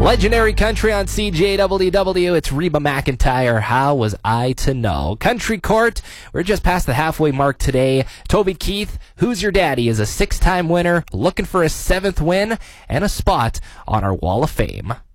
Legendary Country on CJWW. It's Reba McEntire. How was I to know? Country Court. We're just past the halfway mark today. Toby Keith, Who's Your Daddy, is a 6-time winner, looking for a 7th win and a spot on our Wall of Fame.